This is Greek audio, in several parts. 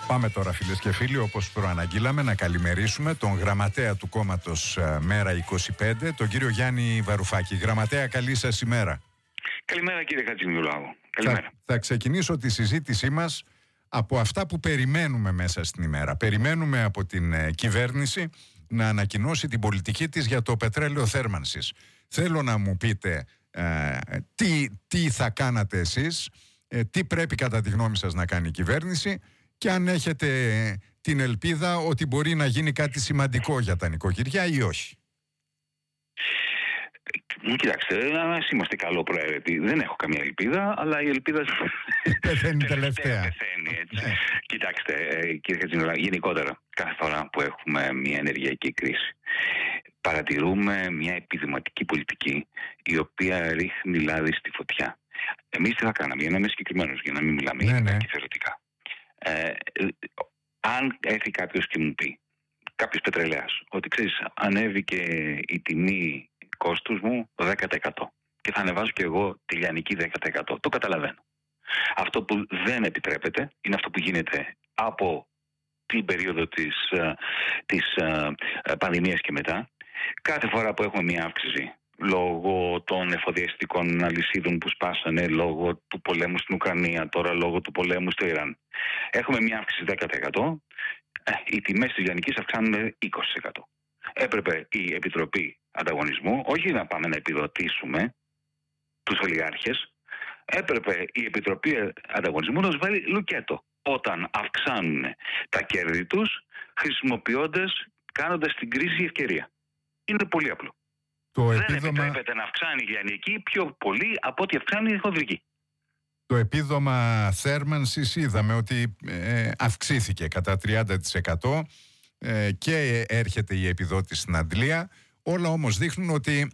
Πάμε τώρα, φίλες και φίλοι, όπως προαναγγείλαμε, να καλημερίσουμε τον γραμματέα του κόμματος Μέρα 25, τον κύριο Γιάννη Βαρουφάκη. Γραμματέα, καλή σας ημέρα. Καλημέρα, κύριε Χατζημιουλάγου. Καλημέρα. Θα ξεκινήσω τη συζήτησή μας από αυτά που περιμένουμε μέσα στην ημέρα. Περιμένουμε από την κυβέρνηση να ανακοινώσει την πολιτική της για το πετρέλαιο θέρμανσης. Θέλω να μου πείτε τι θα κάνατε εσείς, τι πρέπει κατά τη γνώμη σας να κάνει η κυβέρνηση και αν έχετε την ελπίδα ότι μπορεί να γίνει κάτι σημαντικό για τα νοικοκυριά ή όχι. Κοιτάξτε, είμαστε καλοπροαίρετοι. Δεν έχω καμία ελπίδα, αλλά η ελπίδα πεθαίνει τελευταία. Πεθαίνει, έτσι. Κοιτάξτε, κύριε Χατζημιουλάγου, γενικότερα κάθε φορά που έχουμε μια ενεργειακή κρίση παρατηρούμε μια επιδηματική πολιτική η οποία ρίχνει λάδι στη φωτιά. Εμείς τι θα κάναμε, για να είμαι συγκεκριμένος, για να μην μιλάμε κυβερνητικά. Αν έρθει κάποιος και μου πει, κάποιος πετρελαίας, ότι ξέρεις, ανέβηκε η τιμή κόστους μου 10% και θα ανεβάσω και εγώ τη λιανική 10%. Το καταλαβαίνω. Αυτό που δεν επιτρέπεται είναι αυτό που γίνεται από την περίοδο της πανδημίας και μετά. Κάθε φορά που έχουμε μια αύξηση λόγω των εφοδιαστικών αλυσίδων που σπάσανε, λόγω του πολέμου στην Ουκρανία, τώρα λόγω του πολέμου στο Ιράν, έχουμε μια αύξηση 10%, οι τιμές της λιανικής αυξάνουν 20%. Έπρεπε η Επιτροπή Ανταγωνισμού όχι να πάμε να επιδοτήσουμε τους ολιγάρχες, έπρεπε η Επιτροπή Ανταγωνισμού να τους βάλει λουκέτο όταν αυξάνουν τα κέρδη τους, κάνοντας την κρίση ευκαιρία. Είναι πολύ απλό. Δεν επιτρέπεται να αυξάνει η λιανική πιο πολύ από ό,τι αυξάνει η χονδρική. Το επίδομα θέρμανσης είδαμε ότι αυξήθηκε κατά 30% και έρχεται η επιδότηση στην Αντλία. Όλα όμως δείχνουν ότι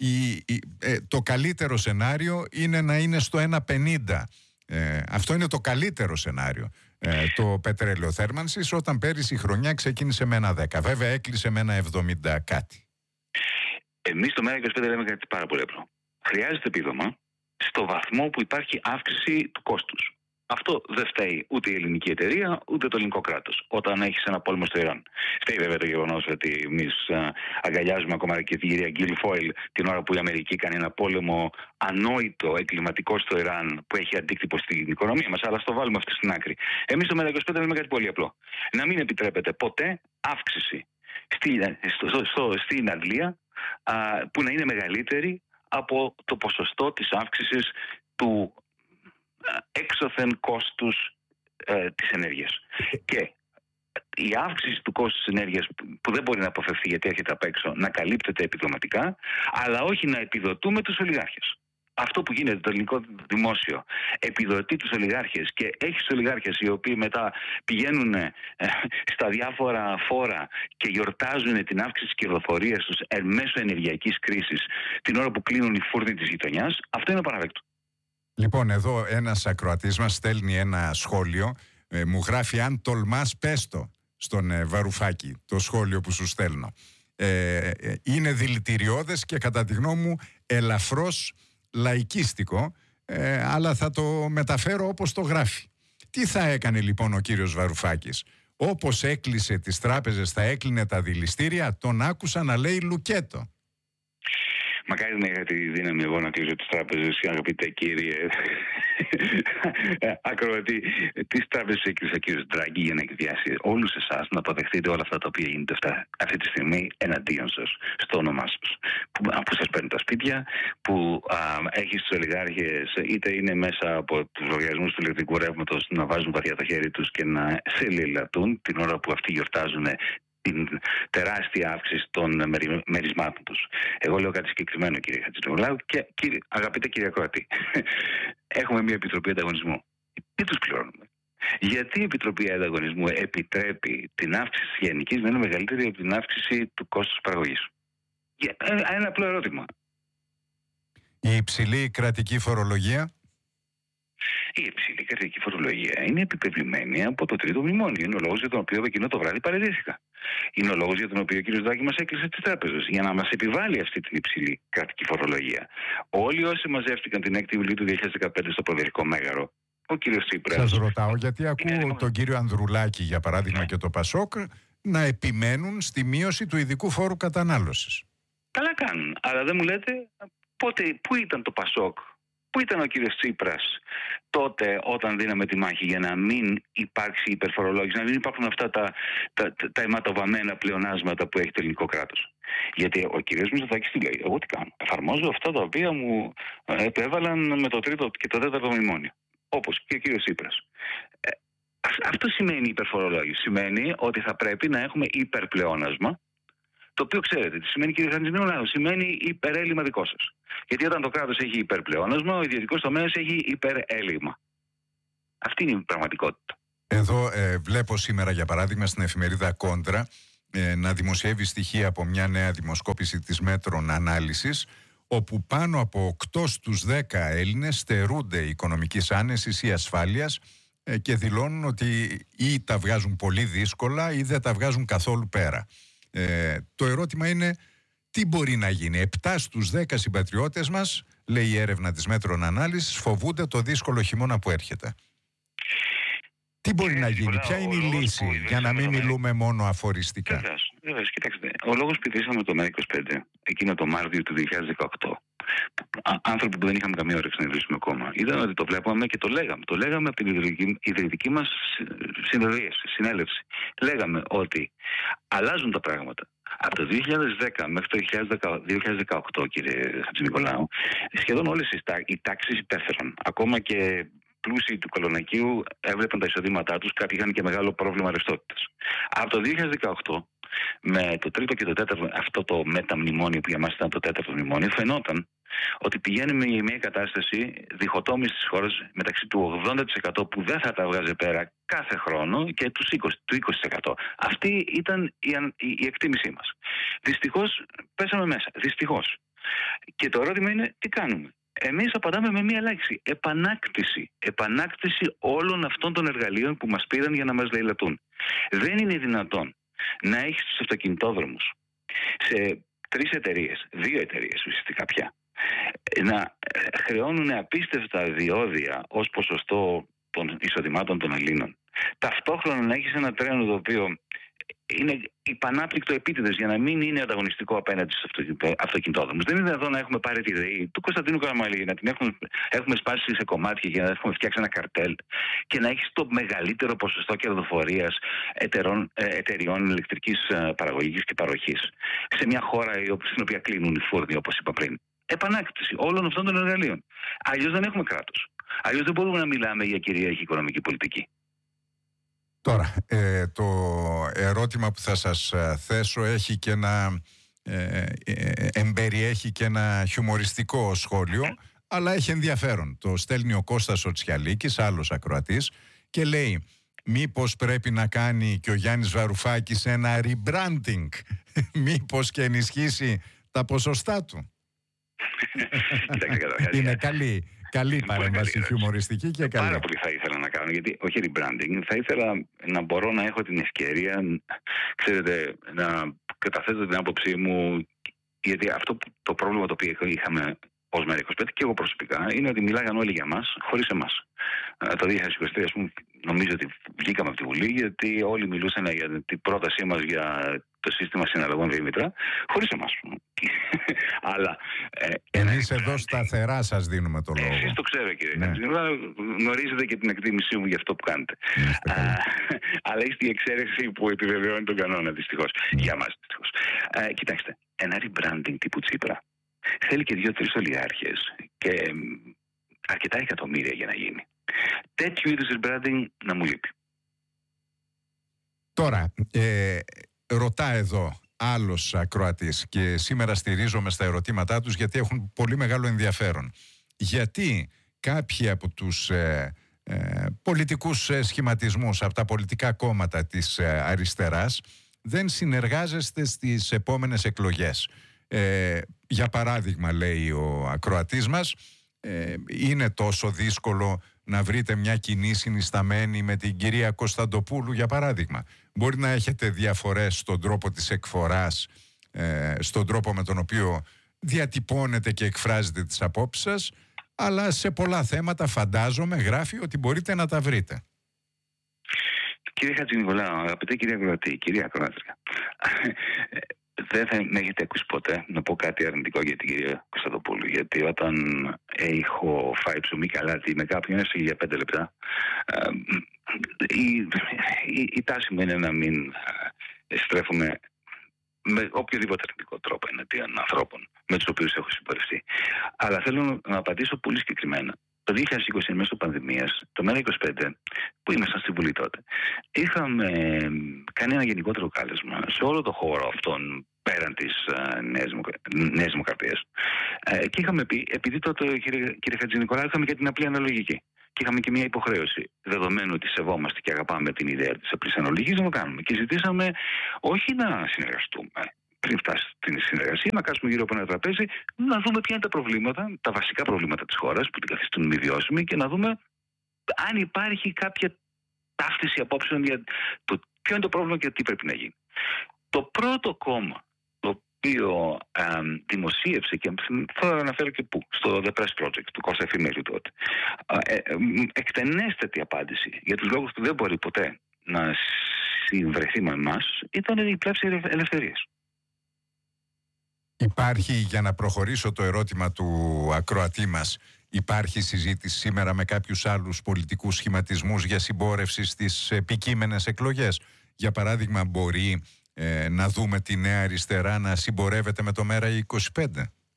το καλύτερο σενάριο είναι να είναι στο 1,50. Αυτό είναι το καλύτερο σενάριο, το πετρέλαιο θέρμανσης, όταν πέρυσι η χρονιά ξεκίνησε με 1,10. Βέβαια έκλεισε με 1,70 κάτι. Εμείς στο Μέρα 25 λέμε κάτι πάρα πολύ απλό. Χρειάζεται επίδομα στο βαθμό που υπάρχει αύξηση του κόστους. Αυτό δεν φταίει ούτε η ελληνική εταιρεία ούτε το ελληνικό κράτος. Όταν έχεις ένα πόλεμο στο Ιράν. Φταίει βέβαια το γεγονός ότι εμείς αγκαλιάζουμε ακόμα και την κυρία Γκίλ Φόιλ την ώρα που η Αμερική κάνει ένα πόλεμο ανόητο, εγκληματικό στο Ιράν που έχει αντίκτυπο στην οικονομία μας. Αλλά στο βάλουμε αυτό στην άκρη. Εμείς στο Μέρα 25 λέμε κάτι πολύ απλό. Να μην επιτρέπεται ποτέ αύξηση στην Αγγλία που να είναι μεγαλύτερη από το ποσοστό της αύξησης του έξωθεν κόστους της ενέργειας. Και η αύξηση του κόστους της ενέργειας που δεν μπορεί να αποφευθεί γιατί έρχεται απ' έξω, να καλύπτεται επιδοματικά, αλλά όχι να επιδοτούμε τους ολιγάρχες. Αυτό που γίνεται το ελληνικό δημόσιο επιδοτεί τους ολιγάρχες και έχει τους ολιγάρχες οι οποίοι μετά πηγαίνουν στα διάφορα φόρα και γιορτάζουν την αύξηση της κερδοφορίας τους εν μέσω ενεργειακής κρίσης την ώρα που κλείνουν οι φούρνοι της γειτονιάς. Αυτό είναι απαράδεκτο. Λοιπόν, εδώ ένας ακροατής μας στέλνει ένα σχόλιο, μου γράφει «Αν τολμάς πες το» στον Βαρουφάκη, το σχόλιο που σου στέλνω. Είναι δηλητηριώδες και κατά τη γνώμη μου ελαφρώς λαϊκίστικο, αλλά θα το μεταφέρω όπως το γράφει. Τι θα έκανε λοιπόν ο κύριος Βαρουφάκης? Όπως έκλεισε τις τράπεζες θα έκλεινε τα δηληστήρια? Τον άκουσα να λέει λουκέτο. Μακάρι να είχα τη δύναμη εγώ να κλείσω τις τράπεζες, αγαπητέ κύριε ακροατή. Τις τράπεζες έκλεισε ο κύριος Ντράγκη για να εκδιάσει όλους εσάς να αποδεχτείτε όλα αυτά τα οποία γίνεται αυτή τη στιγμή εναντίον σας, στο όνομά σας. Που σας παίρνουν τα σπίτια, που έχει τους ολιγάρχες, είτε είναι μέσα από τους λογαριασμούς του ηλεκτρικού ρεύματος, να βάζουν βαθιά το χέρι τους και να σε λαιλατούν την ώρα που αυτοί γιορτάζουν την τεράστια αύξηση των μερισμάτων τους. Εγώ λέω κάτι συγκεκριμένο, κύριε Χατζημιουλάγου, και αγαπητέ κύριε ακροατή. Έχουμε μια Επιτροπή Ανταγωνισμού. Τι τους πληρώνουμε? Γιατί η Επιτροπή Ανταγωνισμού επιτρέπει την αύξηση της λιανικής να είναι μεγαλύτερη από την αύξηση του κόστους παραγωγής? Ένα απλό ερώτημα. Η υψηλή κρατική φορολογία? Η υψηλή κρατική φορολογία είναι επιπευλημένη από το τρίτο μνημόνιο. Είναι ο λόγος για τον οποίο εκείνο το βράδυ παραιτήθηκα. Είναι ο λόγος για τον οποίο ο κ. Ντράγκη μας έκλεισε τις τράπεζες. Για να μας επιβάλλει αυτή την υψηλή κρατική φορολογία. Όλοι όσοι μαζεύτηκαν την 6η Ιουλίου του 2015 στο Προεδρικό Μέγαρο, ο κύριος Τσίπρας. Σας ρωτάω γιατί ακούω τον κύριο Ανδρουλάκη, για παράδειγμα, και το Πασόκ να επιμένουν στη μείωση του ειδικού φόρου κατανάλωσης. Καλά κάνουν, αλλά δεν μου λέτε πού ήταν το Πασόκ, πού ήταν ο κύριος Τσίπρας τότε όταν δίναμε τη μάχη για να μην υπάρξει υπερφορολόγηση, να μην υπάρχουν αυτά τα αιματοβαμμένα πλεονάσματα που έχει το ελληνικό κράτος. Γιατί ο κύριος Μητσοτάκης τι λέει? Εγώ τι κάνω? Εφαρμόζω αυτά τα οποία μου επέβαλαν με το τρίτο και το τέταρτο μνημόνιο. Όπως και ο κύριος Τσίπρας. Αυτό σημαίνει υπερφορολόγηση. Σημαίνει ότι θα πρέπει να έχουμε υπερπλεόνασμα. Το οποίο ξέρετε, τι σημαίνει, κύριε Χατζηνικολάου? Σημαίνει υπερέλλειμμα δικό σας. Γιατί όταν το κράτος έχει υπερπλεόνασμα, ο ιδιωτικός τομέας έχει υπερέλλειμμα. Αυτή είναι η πραγματικότητα. Εδώ βλέπω σήμερα, για παράδειγμα, στην εφημερίδα Κόντρα να δημοσιεύει στοιχεία από μια νέα δημοσκόπηση της Μέτρων Ανάλυσης, όπου πάνω από 8 στους 10 Έλληνες στερούνται οικονομικής άνεσης ή ασφάλειας και δηλώνουν ότι ή τα βγάζουν πολύ δύσκολα ή δεν τα βγάζουν καθόλου πέρα. Το ερώτημα είναι τι μπορεί να γίνει? 7 στους 10 συμπατριώτες μας, λέει η έρευνα της Μέτρων Ανάλυσης, φοβούνται το δύσκολο χειμώνα που έρχεται. Τι μπορεί να γίνει? Ποια είναι η λύση, για να μην μιλούμε μόνο αφοριστικά? Βεβαίως, κοιτάξτε, ο λόγος που ιδρύσαμε το ΜΕΡΑ25 εκείνο το Μάρτιο του 2018, άνθρωποι που δεν είχαμε καμία όρεξη να ιδρύσουμε κόμμα, ήταν ότι το βλέπαμε και το λέγαμε. Το λέγαμε από την ιδρυτική μας συνέλευση. Λέγαμε ότι αλλάζουν τα πράγματα. Από το 2010 μέχρι το 2018, κύριε Χατζηνικολάου, σχεδόν όλες οι τάξεις υπέφεραν. Ακόμα και πλούσιοι του Κολονακίου έβλεπαν τα εισοδήματά τους, κάποιοι είχαν και μεγάλο πρόβλημα ρευστότητας. Από το 2018, με το τρίτο και το τέταρτο, αυτό το μεταμνημόνιο που για μας ήταν το τέταρτο μνημόνιο, φαινόταν ότι πηγαίνουμε για μια κατάσταση διχοτόμησης της χώρας μεταξύ του 80% που δεν θα τα βγάζει πέρα κάθε χρόνο και του 20%. Αυτή ήταν η εκτίμησή μας. Δυστυχώς πέσαμε μέσα. Δυστυχώς. Και το ερώτημα είναι τι κάνουμε? Εμείς απαντάμε με μία λέξη. Επανάκτηση. Επανάκτηση όλων αυτών των εργαλείων που μας πήραν για να μας λαιλατούν. Δεν είναι δυνατόν να έχεις τους αυτοκινητόδρομους σε 3 εταιρείες, 2 εταιρείες ουσιαστικά πια, να χρεώνουν απίστευτα διόδια ως ποσοστό των εισοδημάτων των Ελλήνων. Ταυτόχρονα να έχεις ένα τρένο το οποίο είναι υπανάπτυκτο επίτηδες για να μην είναι ανταγωνιστικό απέναντι στους αυτοκινητόδρομους. Δεν είναι δυνατόν να έχουμε πάρει τη ΔΕΗ του Κωνσταντίνου Καραμαλή, να την έχουμε σπάσει σε κομμάτια για να έχουμε φτιάξει ένα καρτέλ και να έχεις το μεγαλύτερο ποσοστό κερδοφορίας εταιριών ηλεκτρικής παραγωγής και παροχής σε μια χώρα στην οποία κλείνουν οι φούρνοι, όπως είπα πριν. Επανάκτηση όλων αυτών των εργαλείων. Αλλιώς δεν έχουμε κράτος. Αλλιώς δεν μπορούμε να μιλάμε για κυρίαρχη οικονομική πολιτική. Τώρα, το ερώτημα που θα σας θέσω έχει και εμπεριέχει και ένα χιουμοριστικό σχόλιο, αλλά έχει ενδιαφέρον. Το στέλνει ο Κώστας ο Τσιαλίκης, άλλος ακροατής, και λέει μήπως πρέπει να κάνει και ο Γιάννης Βαρουφάκης ένα rebranding, μήπως και ενισχύσει τα ποσοστά του. Είναι καλή παρέμβαση, χιουμοριστική και καλή. Πάρα πολύ θα ήθελα να κάνω, γιατί όχι rebranding, θα ήθελα να μπορώ να έχω την ευκαιρία, ξέρετε, να καταθέσω την άποψή μου, γιατί αυτό το πρόβλημα το οποίο είχαμε ως ΜΕΡΑ25 και εγώ προσωπικά είναι ότι μιλάγαν όλοι για μας χωρίς εμάς. Το 2023, ας πούμε, νομίζω ότι βγήκαμε από τη Βουλή γιατί όλοι μιλούσαν για την πρότασή μας για το σύστημα συναλλαγών Δήμητρα, χωρίς εμάς. Αλλά εμείς εδώ σταθερά σας δίνουμε το λόγο. Εσείς το ξέρω, κύριε. Ναι. Γνωρίζετε και την εκτίμησή μου για αυτό που κάνετε. Αλλά είστε η εξαίρεση που επιβεβαιώνει τον κανόνα, δυστυχώς. Για μας, δυστυχώς. Κοιτάξτε, ένα rebranding τύπου Τσίπρα θέλει και 2-3 ολιγάρχες και αρκετά εκατομμύρια για να γίνει. Τέτοιου είδους rebranding να μου λείπει. Τώρα, ρωτά εδώ άλλος ακροατής και σήμερα στηρίζομαι στα ερωτήματά τους γιατί έχουν πολύ μεγάλο ενδιαφέρον. Γιατί κάποιοι από τους πολιτικούς σχηματισμούς, από τα πολιτικά κόμματα της αριστεράς δεν συνεργάζεστε στις επόμενες εκλογές? Για παράδειγμα, λέει ο ακροατής μας, είναι τόσο δύσκολο να βρείτε μια κοινή συνισταμένη με την κυρία Κωνσταντοπούλου, για παράδειγμα? Μπορεί να έχετε διαφορές στον τρόπο της εκφοράς, στον τρόπο με τον οποίο διατυπώνετε και εκφράζετε τις απόψεις σας, αλλά σε πολλά θέματα φαντάζομαι γράφει ότι μπορείτε να τα βρείτε. Κύριε Χατζηνικολάου, αγαπητέ κυρία Ακροατή, κυρία Ακροάτρια, δεν θα με έχετε ακούσει ποτέ να πω κάτι αρνητικό για την κυρία Κωνσταντοπούλου. Γιατί όταν έχω φάει ψωμί καλάτι με κάποιον, έστω για 5 λεπτά, η τάση μου είναι να μην στρέφουμε με οποιοδήποτε αρνητικό τρόπο εναντίον ανθρώπων με τους οποίους έχω συμπορευτεί. Αλλά θέλω να απαντήσω πολύ συγκεκριμένα. Το 2020, μέσω πανδημίας, το ΜΕΡΑ25, που ήμασταν στη Βουλή τότε, είχαμε κάνει ένα γενικότερο κάλεσμα σε όλο το χώρο αυτόν πέραν της Νέας Δημοκρατίας. Και είχαμε πει, επειδή τότε, κύριε Χατζηνικολάου, είχαμε και την απλή αναλογική. Και είχαμε και μια υποχρέωση, δεδομένου ότι σεβόμαστε και αγαπάμε την ιδέα της απλής αναλογικής, να το κάνουμε. Και ζητήσαμε όχι να συνεργαστούμε πριν φτάσει στην συνεργασία, να κάτσουμε γύρω από ένα τραπέζι, να δούμε ποια είναι τα προβλήματα, τα βασικά προβλήματα της χώρας που την καθιστούν μη βιώσιμη και να δούμε αν υπάρχει κάποια ταύτιση απόψεων για το ποιο είναι το πρόβλημα και τι πρέπει να γίνει. Το πρώτο κόμμα το οποίο δημοσίευσε, και θα αναφέρω και πού, στο The Press Project του Κώστα Εφημερίου τότε, εκτενέστατη απάντηση για τους λόγους που δεν μπορεί ποτέ να συμβρεθεί με εμάς, ήταν η Πλεύση Ελευθερίας. Υπάρχει, για να προχωρήσω το ερώτημα του ακροατή μας, υπάρχει συζήτηση σήμερα με κάποιους άλλους πολιτικούς σχηματισμούς για συμπόρευση στις επικείμενες εκλογές? Για παράδειγμα, μπορεί να δούμε τη Νέα Αριστερά να συμπορεύεται με το ΜΕΡΑ25?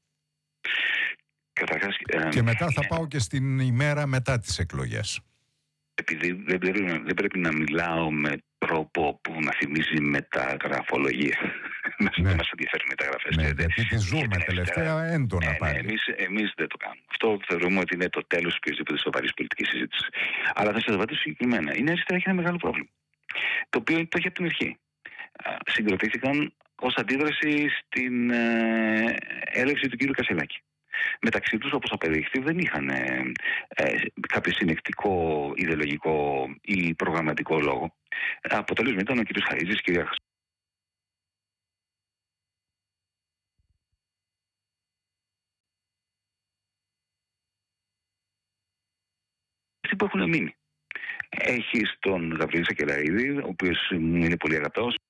Και μετά θα πάω και στην ημέρα μετά τις εκλογές. Επειδή δεν πρέπει να μιλάω με τρόπο που να θυμίζει μεταγραφολογία. Ναι. Δεν μας ενδιαφέρουν μεταγραφές. Ναι, γιατί τη ζούμε τελευταία έντονα πάλι. Εμείς δεν το κάνουμε. Αυτό θεωρούμε ότι είναι το τέλος της οποιασδήποτε σοβαρής πολιτικής συζήτησης. Αλλά θα σας απαντήσω συγκεκριμένα. Η Νέα Αριστερά έχει ένα μεγάλο πρόβλημα, το οποίο το έχει από την αρχή. Συγκροτήθηκαν ως αντίδραση στην έλευση του κ. Κασελάκη. Μεταξύ τους, όπως απεδείχθη, δεν είχαν κάποιο συνεκτικό, ιδεολογικό ή προγραμματικό λόγο. Αποτέλεσμα ήταν ο κ. Χαρίζης, κ. που έχουν μείνει. Έχει τον Γαβρίλη Σακελαρίδη, ο οποίος μου είναι πολύ αγαπητός.